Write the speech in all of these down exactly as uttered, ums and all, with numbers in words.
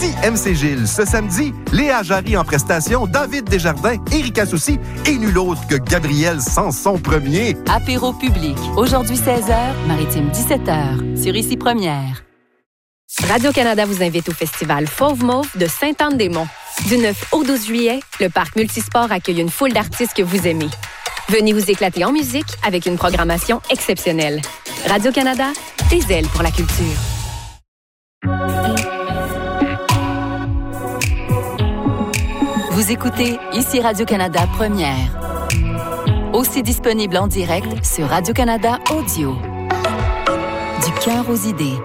Dis M C Gilles. Ce samedi, Léa Jarry en prestation, David Desjardins, Éric Assouci et nul autre que Gabriel Sanson Premier. Apéro public. Aujourd'hui seize heures, Maritime dix-sept heures. Sur Ici Première. Radio-Canada vous invite au festival Fauve Mauve de Sainte-Anne-des-Monts. Du neuf au douze juillet, le parc multisport accueille une foule d'artistes que vous aimez. Venez vous éclater en musique avec une programmation exceptionnelle. Radio-Canada, des ailes pour la culture. Vous écoutez Ici Radio-Canada Première. Aussi disponible en direct sur Radio-Canada Audio. Du cœur aux idées.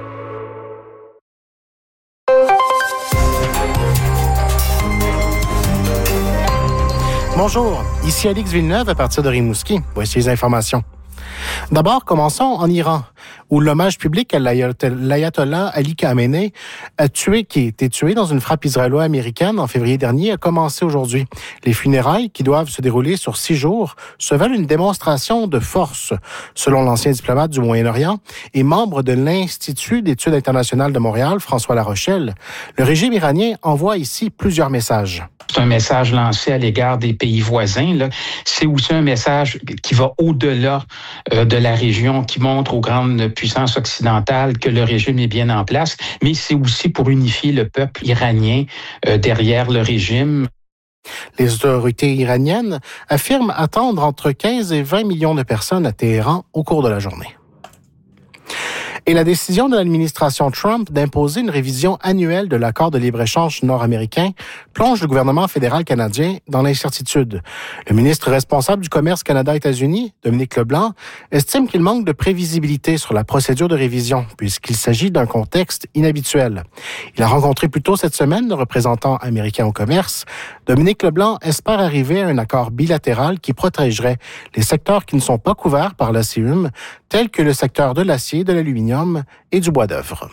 Bonjour, ici Alix Villeneuve à partir de Rimouski. Voici les informations. D'abord, commençons en Iran, où l'hommage public à l'ayatollah Ali Khamenei, a tué, qui a été tué dans une frappe israélo-américaine en février dernier, a commencé aujourd'hui. Les funérailles, qui doivent se dérouler sur six jours, se veulent une démonstration de force, selon l'ancien diplomate du Moyen-Orient et membre de l'Institut d'études internationales de Montréal, François Larochelle. Le régime iranien envoie ici plusieurs messages. C'est un message lancé à l'égard des pays voisins, là. C'est aussi un message qui va au-delà euh, de la région, qui montre aux grandes puissances occidentales que le régime est bien en place, mais c'est aussi pour unifier le peuple iranien euh, derrière le régime. Les autorités iraniennes affirment attendre entre quinze et vingt millions de personnes à Téhéran au cours de la journée. Et la décision de l'administration Trump d'imposer une révision annuelle de l'accord de libre-échange nord-américain plonge le gouvernement fédéral canadien dans l'incertitude. Le ministre responsable du commerce Canada-États-Unis, Dominique Leblanc, estime qu'il manque de prévisibilité sur la procédure de révision, puisqu'il s'agit d'un contexte inhabituel. Il a rencontré plus tôt cette semaine le représentant américain au commerce. Dominique Leblanc espère arriver à un accord bilatéral qui protégerait les secteurs qui ne sont pas couverts par l'A C U M, tels que le secteur de l'acier, de l'aluminium et du bois d'œuvre.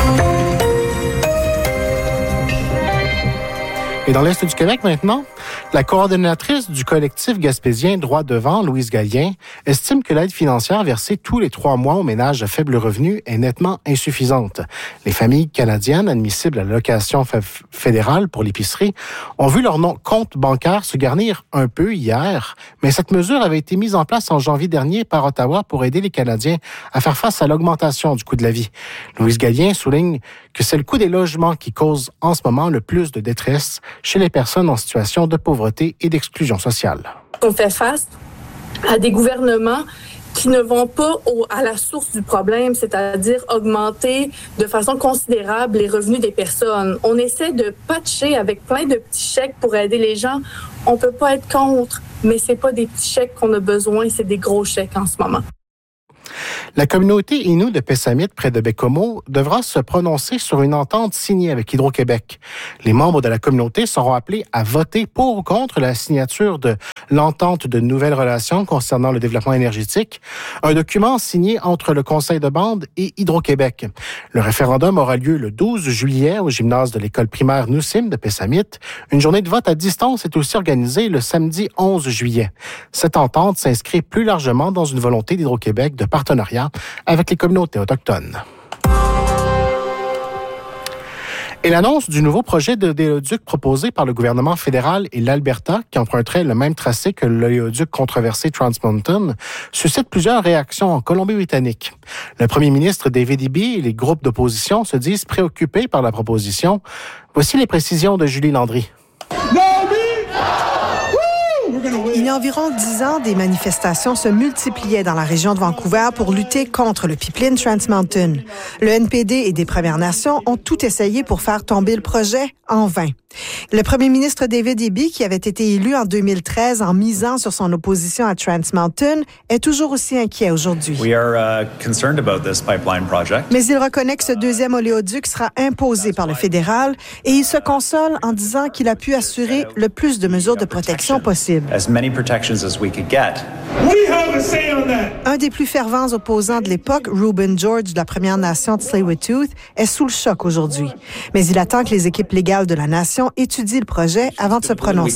Et dans l'Est du Québec maintenant, la coordonnatrice du collectif gaspésien Droit devant, Louise Gallien, estime que l'aide financière versée tous les trois mois aux ménages à faible revenu est nettement insuffisante. Les familles canadiennes admissibles à l'allocation f- fédérale pour l'épicerie ont vu leur nom, compte bancaire se garnir un peu hier, mais cette mesure avait été mise en place en janvier dernier par Ottawa pour aider les Canadiens à faire face à l'augmentation du coût de la vie. Louise Gallien souligne que c'est le coût des logements qui cause en ce moment le plus de détresse chez les personnes en situation de pauvreté et d'exclusion sociale. On fait face à des gouvernements qui ne vont pas au, à la source du problème, c'est-à-dire augmenter de façon considérable les revenus des personnes. On essaie de patcher avec plein de petits chèques pour aider les gens. On peut pas être contre, mais c'est pas des petits chèques qu'on a besoin, c'est des gros chèques en ce moment. La communauté Innu de Pessamit, près de Bécomo, devra se prononcer sur une entente signée avec Hydro-Québec. Les membres de la communauté seront appelés à voter pour ou contre la signature de l'entente de nouvelles relations concernant le développement énergétique, un document signé entre le Conseil de bande et Hydro-Québec. Le référendum aura lieu le douze juillet au gymnase de l'école primaire Noussim de Pessamit. Une journée de vote à distance est aussi organisée le samedi onze juillet. Cette entente s'inscrit plus largement dans une volonté d'Hydro-Québec de partenariat avec les communautés autochtones. Et l'annonce du nouveau projet de d'éoduc proposé par le gouvernement fédéral et l'Alberta, qui emprunterait le même tracé que l'éoduc controversé Trans Mountain, suscite plusieurs réactions en Colombie-Britannique. Le premier ministre David Eby et les groupes d'opposition se disent préoccupés par la proposition. Voici les précisions de Julie Landry. Il y a environ dix ans, des manifestations se multipliaient dans la région de Vancouver pour lutter contre le pipeline Trans Mountain. Le N P D et des Premières Nations ont tout essayé pour faire tomber le projet, en vain. Le premier ministre David Eby, qui avait été élu en deux mille treize en misant sur son opposition à Trans Mountain, est toujours aussi inquiet aujourd'hui. We are, uh, concerned about this pipeline project. Mais il reconnaît que ce deuxième oléoduc sera imposé par le fédéral et il se console en disant qu'il a pu assurer le plus de mesures de protection possible. As many protections as we could get. We Un des plus fervents opposants de l'époque, Reuben George de la Première Nation de Tsleil-Waututh, est sous le choc aujourd'hui. Mais il attend que les équipes légales de la nation étudient le projet avant de se prononcer.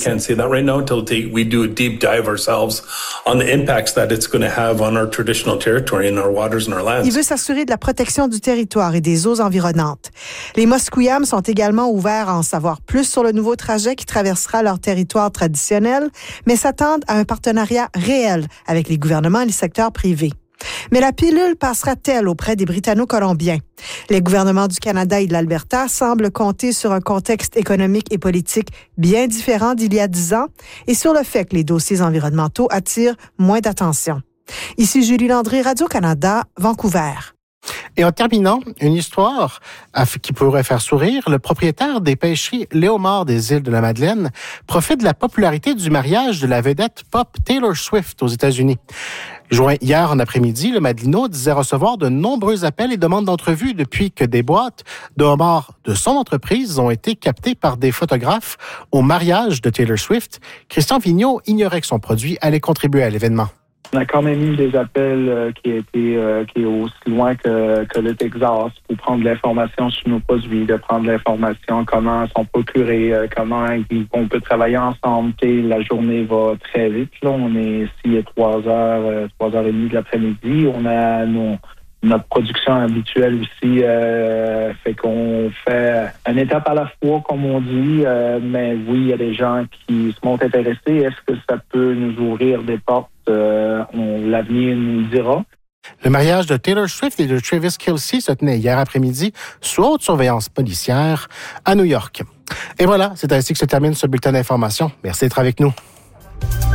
Il veut s'assurer de la protection du territoire et des eaux environnantes. Les Musqueam sont également ouverts à en savoir plus sur le nouveau trajet qui traversera leur territoire traditionnel, mais s'attendent à un partenariat réel avec les gouvernements et les secteurs privés. Mais la pilule passera-t-elle auprès des Britanno-Colombiens? Les gouvernements du Canada et de l'Alberta semblent compter sur un contexte économique et politique bien différent d'il y a dix ans et sur le fait que les dossiers environnementaux attirent moins d'attention. Ici Julie Landry, Radio-Canada, Vancouver. Et en terminant, une histoire qui pourrait faire sourire. Le propriétaire des pêcheries Léomar des îles de la Madeleine profite de la popularité du mariage de la vedette pop Taylor Swift aux États-Unis. Joint hier en après-midi, le Madelino disait recevoir de nombreux appels et demandes d'entrevue depuis que des boîtes de homards de son entreprise ont été captées par des photographes au mariage de Taylor Swift. Christian Vigneault ignorait que son produit allait contribuer à l'événement. On a quand même eu des appels euh, qui étaient euh, qui est aussi loin que, que le Texas pour prendre de l'information sur nos produits, de prendre de l'information comment ils sont procurés, euh, comment on peut travailler ensemble. T'sais, la journée va très vite. Là, on est ici à trois heures, euh, trois heures et demie de l'après-midi. On a nos, notre production habituelle aussi, euh, fait qu'on fait une étape à la fois, comme on dit. Euh, mais oui, il y a des gens qui se montrent intéressés. Est-ce que ça peut nous ouvrir des portes? Euh, on, l'avenir nous le dira. Le mariage de Taylor Swift et de Travis Kelce se tenait hier après-midi sous haute surveillance policière à New York. Et voilà, c'est ainsi que se termine ce bulletin d'information. Merci d'être avec nous.